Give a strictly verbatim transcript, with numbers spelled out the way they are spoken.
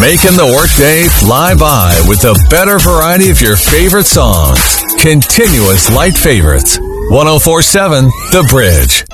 Making the workday fly by with the better variety of your favorite songs. Continuous light favorites. one oh four point seven The Bridge.